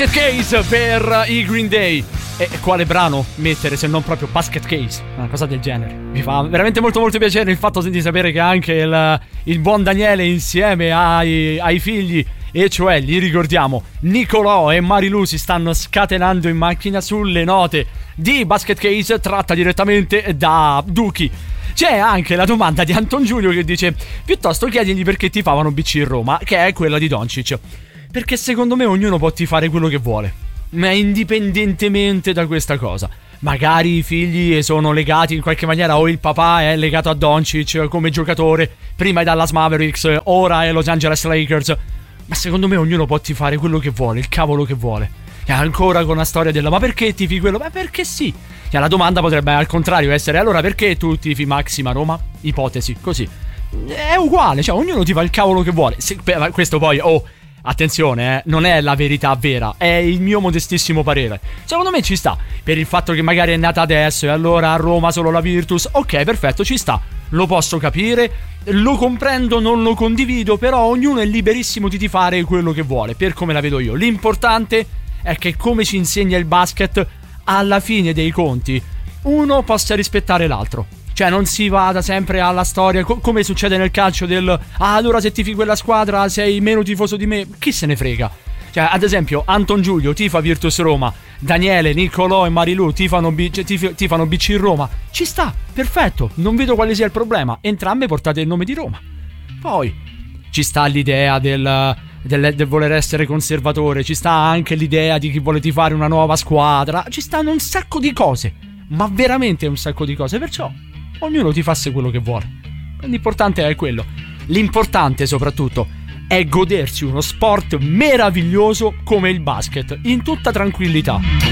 Case per i Green Day. E quale brano mettere se non proprio Basket Case? Una cosa del genere. Mi fa veramente molto molto piacere il fatto di sapere che anche il buon Daniele insieme ai figli, e cioè li ricordiamo, Nicolò e Marilu, si stanno scatenando in macchina sulle note di Basket Case tratta direttamente da Duki. C'è anche la domanda di Anton Giulio che dice: piuttosto chiedigli perché tifavano BC in Roma, che è quella di Doncic. Perché secondo me ognuno può tifare quello che vuole, ma indipendentemente da questa cosa. Magari i figli sono legati in qualche maniera, o il papà è legato a Doncic come giocatore, prima ai Dallas Mavericks, ora ai Los Angeles Lakers, ma secondo me ognuno può tifare quello che vuole, il cavolo che vuole. E ancora con la storia della ma perché tifi quello? Ma perché sì. E la domanda potrebbe al contrario essere: allora perché tu tifi Maxima Roma? Ipotesi, così. È uguale, cioè ognuno tifa il cavolo che vuole. Questo poi, attenzione, non è la verità vera, è il mio modestissimo parere. Secondo me ci sta, per il fatto che magari è nata adesso e allora a Roma solo la Virtus. Ok, perfetto, ci sta, lo posso capire, lo comprendo, non lo condivido, però ognuno è liberissimo di tifare quello che vuole, per come la vedo io. L'importante è che, come ci insegna il basket, alla fine dei conti uno possa rispettare l'altro. Cioè non si vada sempre alla storia come succede nel calcio del allora se tifi quella squadra sei meno tifoso di me. Chi se ne frega? Cioè, ad esempio, Anton Giulio tifa Virtus Roma, Daniele, Nicolò e Marilu tifano BC in Roma. Ci sta, perfetto, non vedo quale sia il problema. Entrambe portate il nome di Roma. Poi ci sta l'idea del voler essere conservatore, ci sta anche l'idea di chi vuole tifare una nuova squadra, ci stanno un sacco di cose, ma veramente un sacco di cose, perciò ognuno tifasse quello che vuole. L'importante è quello. L'importante soprattutto è godersi uno sport meraviglioso come il basket in tutta tranquillità.